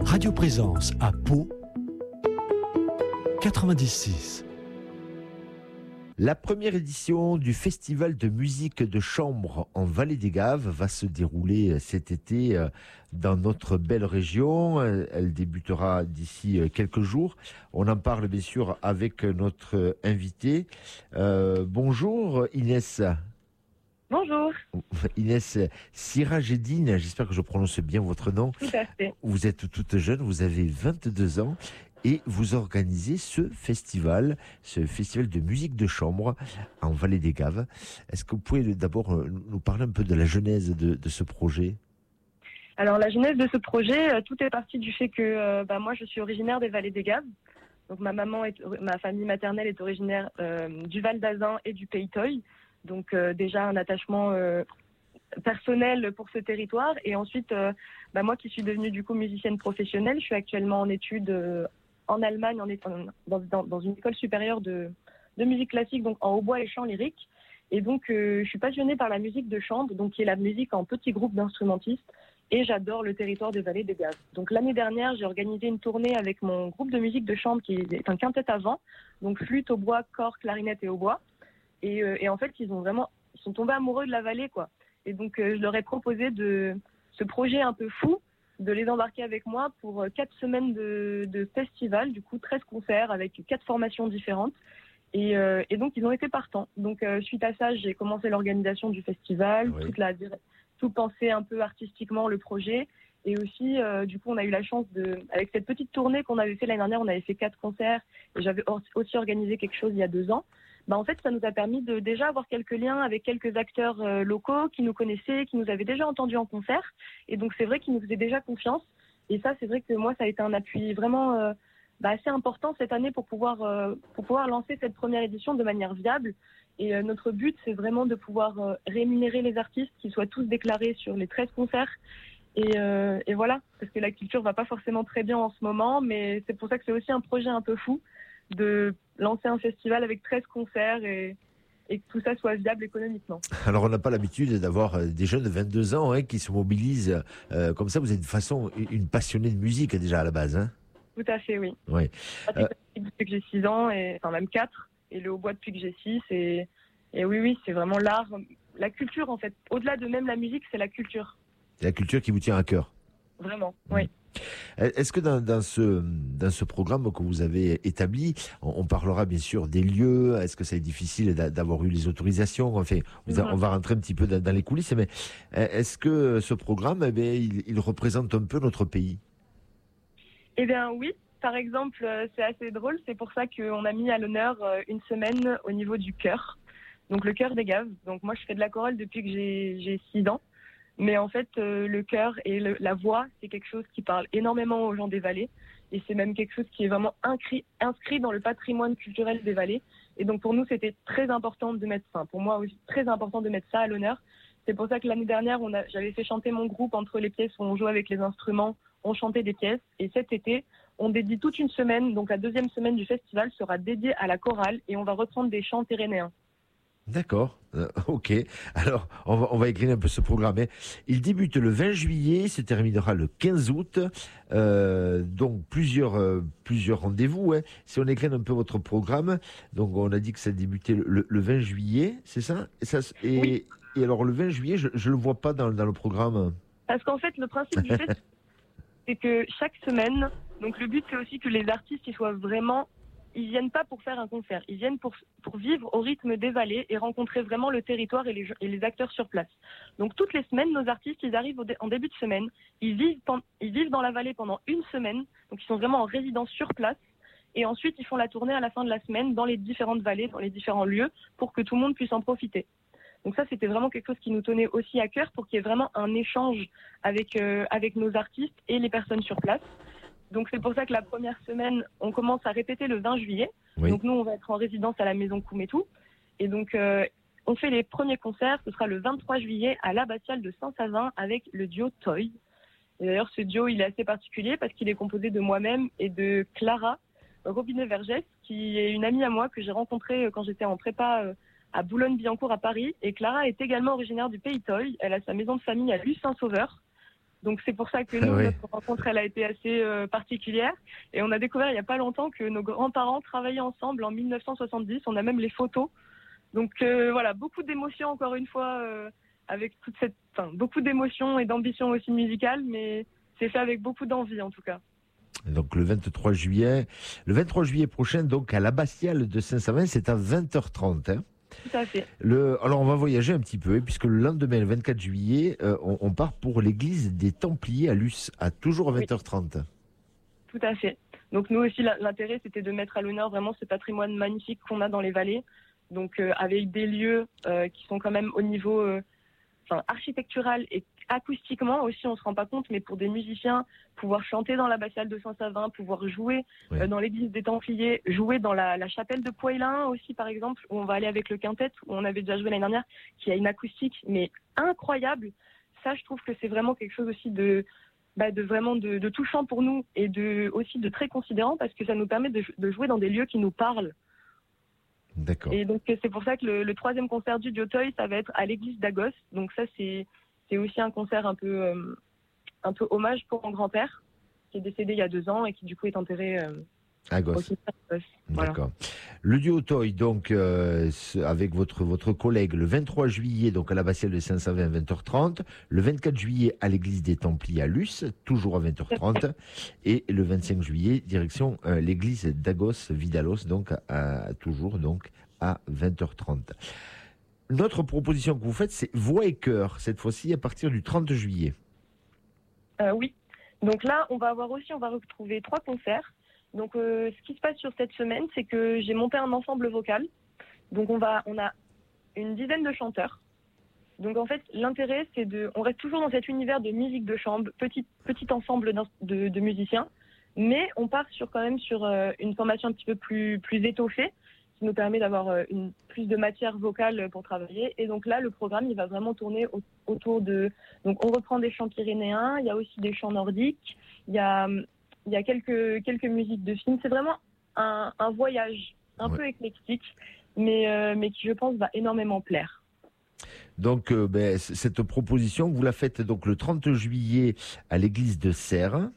Radio Présence à Pau, 96. La première édition du Festival de musique de chambre en Vallée des Gaves va se dérouler cet été dans notre belle région. Elle débutera d'ici quelques jours. On en parle bien sûr avec notre invité. Bonjour Inès. Bonjour. Inès Sirajedine, j'espère que je prononce bien votre nom. Tout à fait. Vous êtes toute jeune, vous avez 22 ans et vous organisez ce festival de musique de chambre en Vallée des Gaves. Est-ce que vous pouvez d'abord nous parler un peu de la genèse de ce projet ? Alors la genèse de ce projet, tout est parti du fait que moi je suis originaire des Vallées des Gaves. Donc ma famille maternelle est originaire du Val d'Azun et du Pays Toy. Donc déjà un attachement personnel pour ce territoire. Et ensuite, moi qui suis devenue du coup musicienne professionnelle, je suis actuellement en études en Allemagne, dans une école supérieure de musique classique, donc en hautbois et chant lyrique. Et donc je suis passionnée par la musique de chambre, donc qui est la musique en petits groupes d'instrumentistes. Et j'adore le territoire des Vallées des Gaves. Donc l'année dernière, j'ai organisé une tournée avec mon groupe de musique de chambre qui est un quintet à vent, donc flûte, hautbois, cor, clarinette et hautbois. Et en fait, ils sont tombés amoureux de la vallée, quoi. Et donc, je leur ai proposé de ce projet un peu fou, de les embarquer avec moi pour 4 semaines de festival, du coup 13 concerts avec 4 formations différentes. Et donc, ils ont été partants. Donc, suite à ça, j'ai commencé l'organisation du festival, Oui. tout penser un peu artistiquement le projet. Et aussi, du coup, on a eu la chance avec cette petite tournée qu'on avait fait l'année dernière, on avait fait 4 concerts et j'avais aussi organisé quelque chose il y a 2 ans. En fait, ça nous a permis de déjà avoir quelques liens avec quelques acteurs locaux qui nous connaissaient, qui nous avaient déjà entendus en concert. Et donc, c'est vrai qu'ils nous faisaient déjà confiance. Et ça, c'est vrai que moi, ça a été un appui vraiment assez important cette année pour pouvoir lancer cette première édition de manière viable. Et notre but, c'est vraiment de pouvoir rémunérer les artistes qui soient tous déclarés sur les 13 concerts. Et voilà, parce que la culture va pas forcément très bien en ce moment, mais c'est pour ça que c'est aussi un projet un peu fou de lancer un festival avec 13 concerts et que tout ça soit viable économiquement. Alors, on n'a pas l'habitude d'avoir des jeunes de 22 ans qui se mobilisent comme ça. Vous êtes de façon une passionnée de musique déjà à la base. Hein ? Tout à fait, oui. Oui. Depuis que j'ai 6 ans, enfin même 4, et le hautbois depuis que j'ai 6. Et oui, c'est vraiment l'art, la culture en fait. Au-delà de même la musique, c'est la culture. C'est la culture qui vous tient à cœur. Vraiment, oui. Est-ce que dans ce programme que vous avez établi, on parlera bien sûr des lieux, est-ce que c'est difficile d'avoir eu les autorisations, enfin, on va rentrer un petit peu dans les coulisses, mais est-ce que ce programme, il représente un peu notre pays ? Eh bien oui, par exemple, c'est assez drôle, c'est pour ça qu'on a mis à l'honneur une semaine au niveau du chœur, donc le chœur des Gaves. Donc moi je fais de la chorale depuis que j'ai 6 ans. Mais en fait, le chœur et la voix, c'est quelque chose qui parle énormément aux gens des vallées. Et c'est même quelque chose qui est vraiment inscrit dans le patrimoine culturel des vallées. Et donc pour nous, c'était très important de mettre, pour moi aussi, très important de mettre ça à l'honneur. C'est pour ça que l'année dernière, j'avais fait chanter mon groupe entre les pièces où on jouait avec les instruments, on chantait des pièces. Et cet été, on dédie toute une semaine, donc la 2e semaine du festival sera dédiée à la chorale et on va reprendre des chants pyrénéens. D'accord, ok. Alors, on va écrire un peu ce programme. Il débute le 20 juillet, se terminera le 15 août. Donc, plusieurs rendez-vous. Si on écrit un peu votre programme, donc on a dit que ça débutait le 20 juillet, c'est ça ? Oui. Et alors, le 20 juillet, je ne le vois pas dans le programme. Parce qu'en fait, le principe du festival, c'est que chaque semaine, donc le but, c'est aussi que les artistes ils viennent pas pour faire un concert, ils viennent pour vivre au rythme des vallées et rencontrer vraiment le territoire et les acteurs sur place. Donc toutes les semaines, nos artistes, ils arrivent en début de semaine, ils vivent dans la vallée pendant une semaine, donc ils sont vraiment en résidence sur place, et ensuite ils font la tournée à la fin de la semaine dans les différentes vallées, dans les différents lieux, pour que tout le monde puisse en profiter. Donc ça, c'était vraiment quelque chose qui nous tenait aussi à cœur pour qu'il y ait vraiment un échange avec nos artistes et les personnes sur place. Donc c'est pour ça que la première semaine, on commence à répéter le 20 juillet. Oui. Donc nous, on va être en résidence à la Maison Coumétou. Et donc on fait les premiers concerts. Ce sera le 23 juillet à l'Abbatiale de Saint-Savin avec le duo Toy. Et d'ailleurs, ce duo, il est assez particulier parce qu'il est composé de moi-même et de Clara Robinet-Vergès, qui est une amie à moi que j'ai rencontrée quand j'étais en prépa à Boulogne-Billancourt à Paris. Et Clara est également originaire du Pays Toy. Elle a sa maison de famille à Luce-Saint-Sauveur. Donc c'est pour ça que nous, ouais. notre rencontre, elle a été assez particulière. Et on a découvert il n'y a pas longtemps que nos grands-parents travaillaient ensemble en 1970. On a même les photos. Donc voilà, beaucoup d'émotions encore une fois, avec beaucoup d'émotions et d'ambition aussi musicale, mais c'est fait avec beaucoup d'envie en tout cas. Donc le 23 juillet, le 23 juillet prochain, donc à l'Abbatiale de Saint-Savin, c'est à 20h30. Hein. Tout à fait. Alors on va voyager un petit peu, hein, puisque le lendemain, le 24 juillet, on part pour l'église des Templiers à Luce, à toujours à 20h30. Tout à fait. Donc nous aussi, l'intérêt, c'était de mettre à l'honneur vraiment ce patrimoine magnifique qu'on a dans les vallées. Donc avec des lieux qui sont quand même au niveau architectural et acoustiquement aussi, on se rend pas compte, mais pour des musiciens, pouvoir chanter dans l'abbatiale de Saint-Savin, pouvoir jouer dans l'église des Templiers, jouer dans la chapelle de Poëlin aussi par exemple, où on va aller avec le quintet, où on avait déjà joué l'année dernière, qui a une acoustique mais incroyable. Ça, je trouve que c'est vraiment quelque chose aussi de touchant pour nous et aussi de très considérant, parce que ça nous permet de jouer dans des lieux qui nous parlent. D'accord. Et donc c'est pour ça que le troisième concert du Diotoy, ça va être à l'église d'Agos. Donc ça c'est aussi un concert un peu hommage pour mon grand-père qui est décédé il y a 2 ans et qui du coup est enterré à Gos. au cimetière d'Agos. Voilà. D'accord. Le Diotoy, donc avec votre collègue, le 23 juillet donc à l'abbatiale de Saint-Savin à 20h30, le 24 juillet à l'église des Templiers à Luce, toujours à 20h30, et le 25 juillet direction l'église d'Agos Vidalos, donc toujours donc à 20h30. Notre proposition que vous faites, c'est voix et chœur, cette fois-ci à partir du 30 juillet. Oui. Donc là, on va retrouver 3 concerts. Donc, ce qui se passe sur cette semaine, c'est que j'ai monté un ensemble vocal. Donc, on a une dizaine de chanteurs. Donc, en fait, l'intérêt, on reste toujours dans cet univers de musique de chambre, petit ensemble de musiciens, mais on part quand même sur une formation un petit peu plus étoffée, qui nous permet d'avoir plus de matière vocale pour travailler. Et donc là, le programme, il va vraiment tourner autour de... Donc, on reprend des chants pyrénéens, il y a aussi des chants nordiques, il y a quelques musiques de films. C'est vraiment un voyage un peu éclectique, mais qui, je pense, va énormément plaire. Donc, cette proposition, vous la faites donc le 30 juillet à l'église de Serres,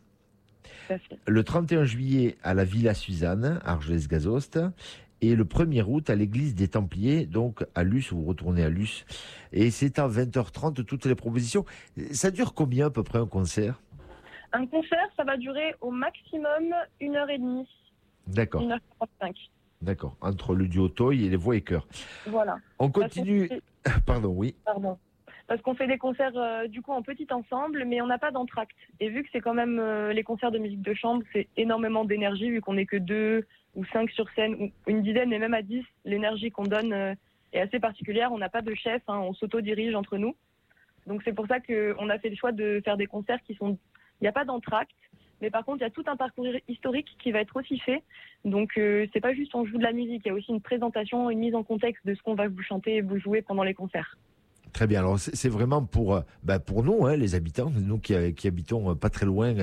le 31 juillet à la Villa Suzanne, Argelès-Gazost, et le 1er août à l'église des Templiers, donc à Luce, vous retournez à Luce. Et c'est à 20h30, toutes les propositions. Ça dure combien à peu près un concert ? Un concert, ça va durer au maximum 1h30. D'accord. 1h45. D'accord. Entre le Diotoy et les voix et chœurs. Voilà. On continue. Pardon, oui. Pardon. Parce qu'on fait des concerts du coup en petit ensemble, mais on n'a pas d'entracte. Et vu que c'est quand même les concerts de musique de chambre, c'est énormément d'énergie, vu qu'on n'est que 2 ou 5 sur scène, ou une dizaine et même à 10, l'énergie qu'on donne est assez particulière. On n'a pas de chef, on s'auto-dirige entre nous. Donc c'est pour ça qu'on a fait le choix de faire des concerts qui sont... Il n'y a pas d'entracte, mais par contre, il y a tout un parcours historique qui va être aussi fait. Donc, c'est pas juste on joue de la musique, il y a aussi une présentation, une mise en contexte de ce qu'on va vous chanter et vous jouer pendant les concerts. Très bien. Alors, c'est vraiment pour nous, hein, les habitants, nous qui habitons pas très loin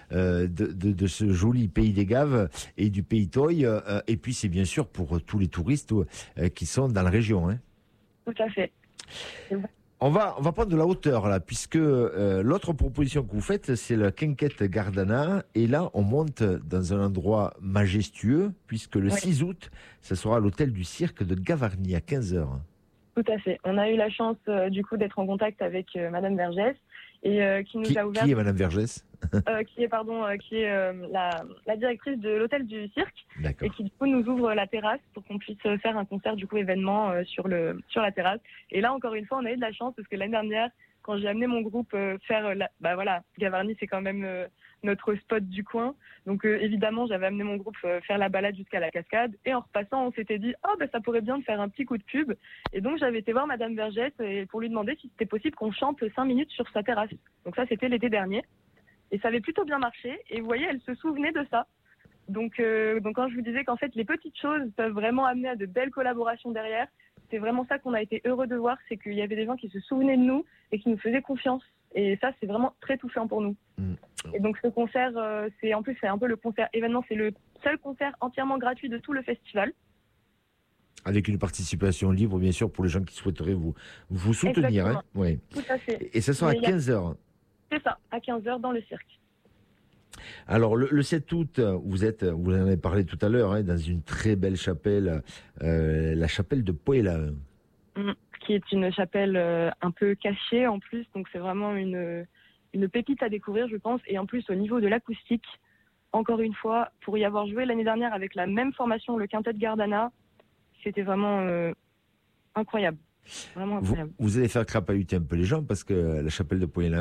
de ce joli pays des Gaves et du pays Toy. Et puis, c'est bien sûr pour tous les touristes qui sont dans la région. Hein. Tout à fait. On va prendre de la hauteur là, puisque l'autre proposition que vous faites, c'est le Quinquette Gardana. Et là, on monte dans un endroit majestueux, puisque le 6 août, ça sera à l'hôtel du cirque de Gavarnie à 15h. Tout à fait. On a eu la chance du coup d'être en contact avec Madame Vergès et qui nous a ouvert. Qui est Madame Vergès qui est la directrice de l'hôtel du cirque. D'accord. Et qui du coup nous ouvre la terrasse pour qu'on puisse faire un concert du coup événement sur la terrasse. Et là encore une fois, on a eu de la chance parce que l'année dernière, quand j'ai amené mon groupe faire Gavarnie, c'est quand même notre spot du coin. Donc évidemment, j'avais amené mon groupe faire la balade jusqu'à la cascade. Et en repassant, on s'était dit ça pourrait bien de faire un petit coup de pub. Et donc j'avais été voir Madame Vergès pour lui demander si c'était possible qu'on chante 5 minutes sur sa terrasse. Donc ça, c'était l'été dernier. Et ça avait plutôt bien marché. Et vous voyez, elle se souvenait de ça. Donc quand je vous disais qu'en fait, les petites choses peuvent vraiment amener à de belles collaborations derrière, c'est vraiment ça qu'on a été heureux de voir, c'est qu'il y avait des gens qui se souvenaient de nous et qui nous faisaient confiance. Et ça, c'est vraiment très touchant pour nous. Et donc ce concert, c'est un peu le concert événement, c'est le seul concert entièrement gratuit de tout le festival. Avec une participation libre, bien sûr, pour les gens qui souhaiteraient vous soutenir. Hein. Tout à fait. Et ça sera à 15h. C'est ça, à 15h dans le cirque. Alors, le 7 août, vous en avez parlé tout à l'heure, hein, dans une très belle chapelle, la chapelle de Puella. Qui est une chapelle un peu cachée en plus, donc c'est vraiment une pépite à découvrir, je pense. Et en plus, au niveau de l'acoustique, encore une fois, pour y avoir joué l'année dernière avec la même formation, le quintet de Gardana, c'était vraiment incroyable. Vraiment incroyable. Vous allez faire crapahuter un peu les gens parce que la chapelle de Puella